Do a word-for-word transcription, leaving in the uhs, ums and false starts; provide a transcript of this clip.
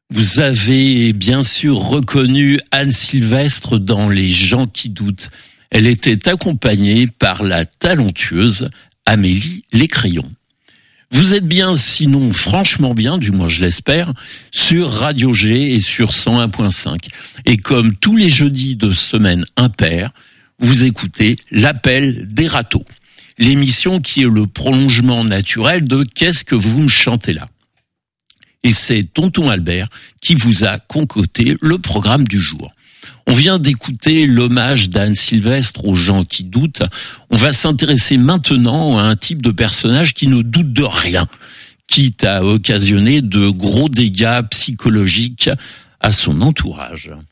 Vous avez bien sûr reconnu Anne Sylvestre dans Les gens qui doutent. Elle était accompagnée par la talentueuse Amélie Lécrayon. Vous êtes bien, sinon franchement bien, du moins je l'espère, sur Radio G et sur cent un point cinq. Et comme tous les jeudis de semaine impaire, vous écoutez l'Appel des râteaux, l'émission qui est le prolongement naturel de Qu'est-ce que vous me chantez là ? Et c'est Tonton Albert qui vous a concocté le programme du jour. On vient d'écouter l'hommage d'Anne Sylvestre aux gens qui doutent. On va s'intéresser maintenant à un type de personnage qui ne doute de rien, quitte à occasionner de gros dégâts psychologiques à son entourage.